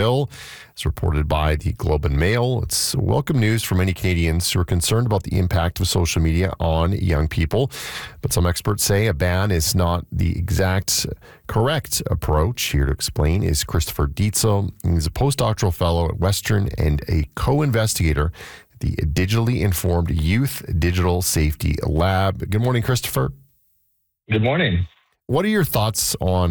bill, as reported by the Globe and Mail. It's welcome news for many Canadians who are concerned about the impact of social media on young people. But some experts say a ban is not the exact correct approach. Here to explain is Christopher Dietzel. He's a postdoctoral fellow at Western and a co-investigator at the Digitally Informed Youth Digital Safety Lab. Good morning, Christopher. Good morning. What are your thoughts on